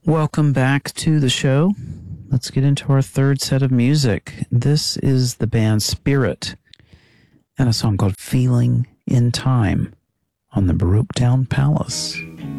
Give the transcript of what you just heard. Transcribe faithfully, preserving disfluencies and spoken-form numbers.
Welcome back to the show. Let's get into our third set of music. This is the band Spirit and a song called Feeling in Time on the Baroque Town Palace.